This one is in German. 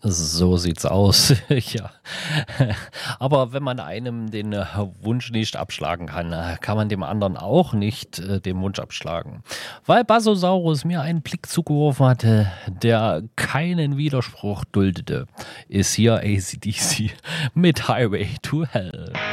So sieht's aus, ja. Aber wenn man einem den Wunsch nicht abschlagen kann, kann man dem anderen auch nicht den Wunsch abschlagen. Weil Basosaurus mir einen Blick zugeworfen hatte, der keinen Widerspruch duldete, ist hier AC/DC mit Highway to Hell.